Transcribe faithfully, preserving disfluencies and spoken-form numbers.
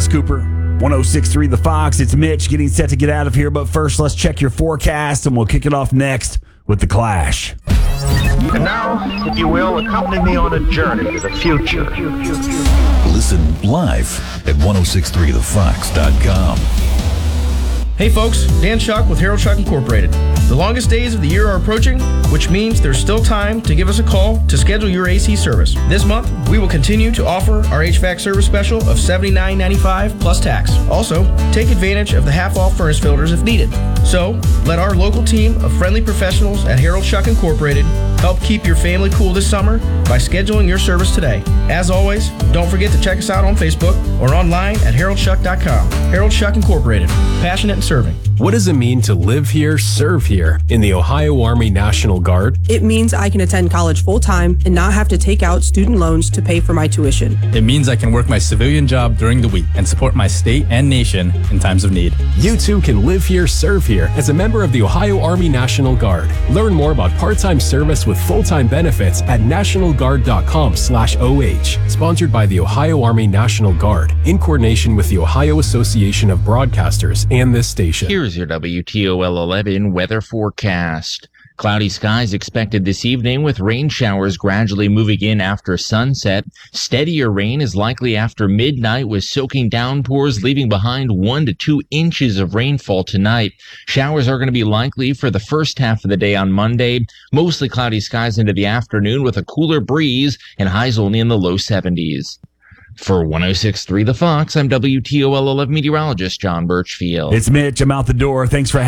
Cooper. one oh six point three The Fox. It's Mitch getting set to get out of here. But first, let's check your forecast, and we'll kick it off next with The Clash. And now, if you will, accompany me on a journey to the future. Listen live at ten sixty-three the fox dot com. Hey folks, Dan Shuck with Harold Shuck Incorporated. The longest days of the year are approaching, which means there's still time to give us a call to schedule your A C service. This month, we will continue to offer our H V A C service special of seventy-nine ninety-five plus tax. Also, take advantage of the half-off furnace filters if needed. So, let our local team of friendly professionals at Harold Shuck Incorporated help keep your family cool this summer by scheduling your service today. As always, don't forget to check us out on Facebook or online at harold shuck dot com. Harold Shuck Incorporated, passionate and serving. What does it mean to live here, serve here in the Ohio Army National Guard? It means I can attend college full-time and not have to take out student loans to pay for my tuition. It means I can work my civilian job during the week and support my state and nation in times of need. You too can live here, serve here as a member of the Ohio Army National Guard. Learn more about part-time service with full-time benefits at national guard dot com slash O H. Sponsored by the Ohio Army National Guard in coordination with the Ohio Association of Broadcasters and this station. Here's your W T O L eleven weather forecast. Cloudy skies expected this evening with rain showers gradually moving in after sunset. Steadier rain is likely after midnight with soaking downpours leaving behind one to two inches of rainfall tonight. Showers are going to be likely for the first half of the day on Monday. Mostly cloudy skies into the afternoon with a cooler breeze and highs only in the low seventies. For ten sixty-three The Fox, I'm W T O L eleven meteorologist John Birchfield. It's Mitch. I'm out the door. Thanks for